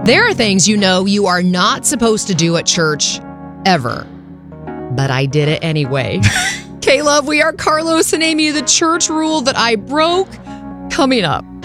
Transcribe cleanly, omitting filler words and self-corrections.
There are things you know you are not supposed to do at church ever, but I did it anyway. K-Love, we are Carlos and Amy, the church rule that I broke, coming up.